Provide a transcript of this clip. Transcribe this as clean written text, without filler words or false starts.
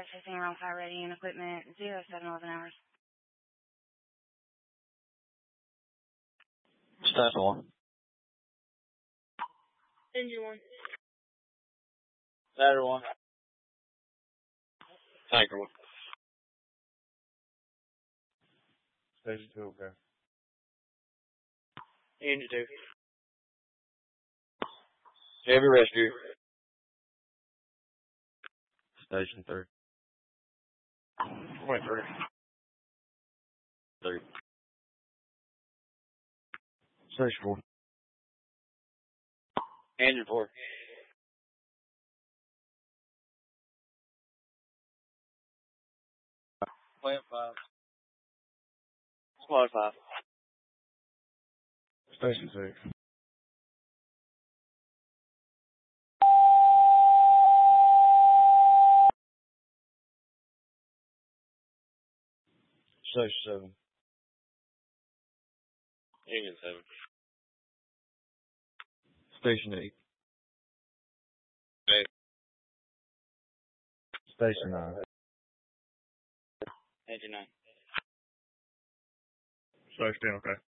assisting around fire ready and equipment 0711 hours. Station 1. Engine 1. Ladder 1. Tanker 1. Station 2, okay. Engine 2. Heavy rescue. Station 3. Wait, 3. 3. Station 4. Engine 4. Plant 5. Squad 5. Station 6. Station 7. Engine 7. Station 8. 8. Station 9. Engine 9. Station 10, okay.